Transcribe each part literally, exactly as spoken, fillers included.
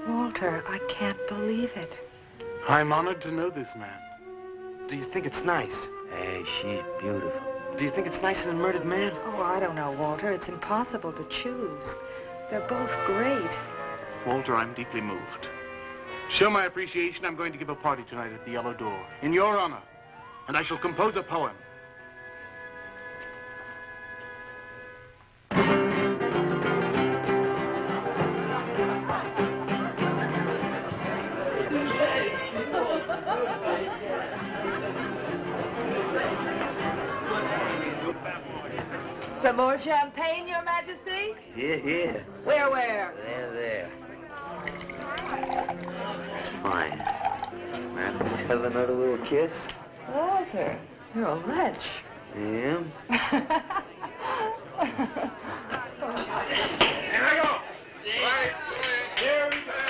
Walter, I can't believe it. I'm honored to know this man. Do you think it's nice? Hey, she's beautiful. Do you think it's nice in a murdered man? Oh, I don't know, Walter. It's impossible to choose. They're both great. Walter, I'm deeply moved. Show my appreciation, I'm going to give a party tonight at the Yellow Door, in your honor. And I shall compose a poem. Some more champagne, Your Majesty? Here, here. Where, where? There, there. Fine. Man, let's have another little kiss. Walter, you're a lech. Yeah? Here I go! Right. Here we go!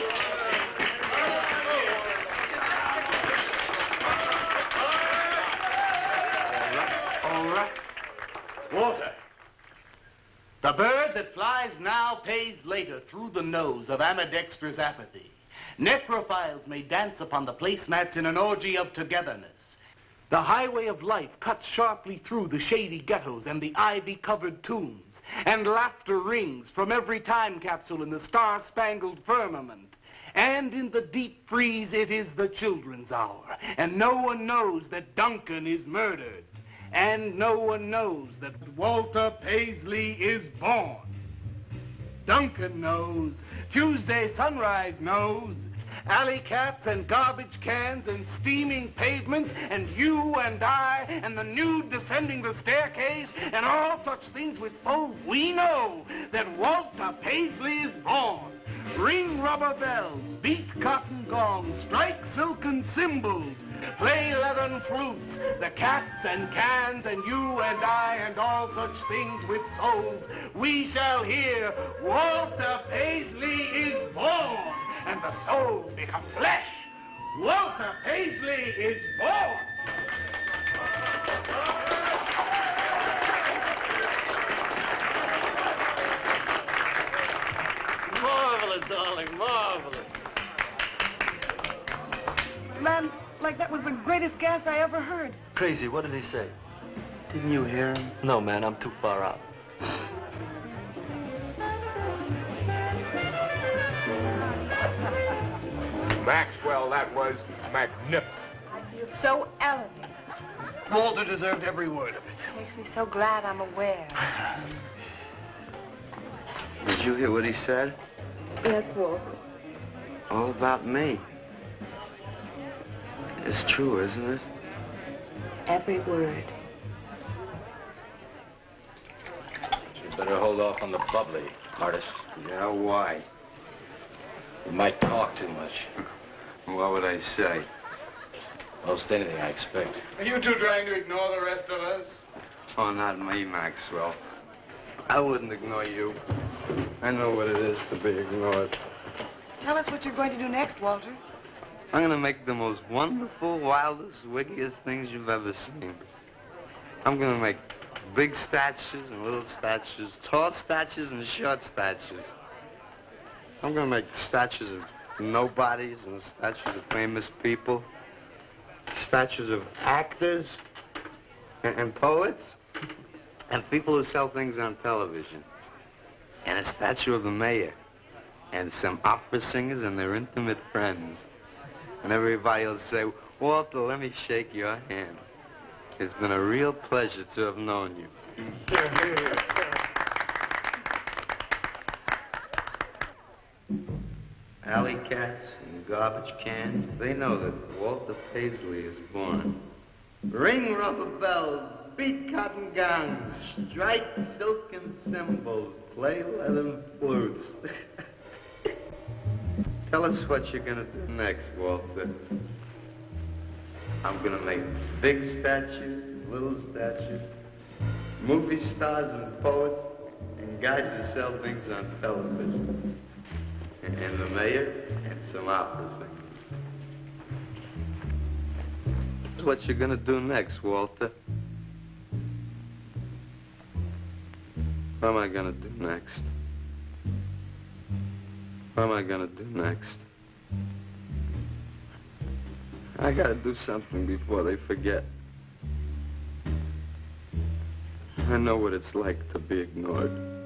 All right. Walter. The bird that flies now pays later through the nose of ambidextrous apathy. Necrophiles may dance upon the placemats in an orgy of togetherness. The highway of life cuts sharply through the shady ghettos and the ivy-covered tombs, and laughter rings from every time capsule in the star-spangled firmament. And in the deep freeze, it is the children's hour, and no one knows that Duncan is murdered. And no one knows that Walter Paisley is born. Duncan knows. Tuesday Sunrise knows. Alley cats and garbage cans and steaming pavements and you and I and the nude descending the staircase and all such things with so we know that Walter Paisley is born. Ring rubber bells, beat cotton gongs, strike silken cymbals, play leathern flutes, the cats and cans and you and I and all such things with souls. We shall hear Walter Paisley is born, and the souls become flesh. Walter Paisley is born. Marvelous, darling, marvelous. Man, like that was the greatest gas I ever heard. Crazy, what did he say? Didn't you hear him? No, man, I'm too far out. Maxwell, that was magnificent. I feel so elevated. Walter deserved every word of it. Makes me so glad I'm aware. Did you hear what he said? Yes, Walter. All about me. It's true, isn't it? Every word. You better hold off on the bubbly, artist. Yeah, why? You might talk too much. What would I say? Most anything, I expect. Are you two trying to ignore the rest of us? Oh, not me, Maxwell. I wouldn't ignore you. I know what it is to be ignored. Tell us what you're going to do next, Walter. I'm gonna make the most wonderful, wildest, wickedest things you've ever seen. I'm gonna make big statues and little statues, tall statues and short statues. I'm gonna make statues of nobodies and statues of famous people, statues of actors and, and poets and people who sell things on television, and a statue of the mayor and some opera singers and their intimate friends. And everybody will say, Walter, let me shake your hand. It's been a real pleasure to have known you. Alley cats and garbage cans, they know that Walter Paisley is born. Ring rubber bells, beat cotton gongs, strike silken cymbals, play leathern flutes. Tell us what you're gonna do next, Walter. I'm gonna make big statues, little statues, movie stars and poets, and guys who sell things on television. And, and the mayor and some opera singers. That's what you're gonna do next, Walter. What am I gonna do next? What am I gonna do next? I gotta do something before they forget. I know what it's like to be ignored.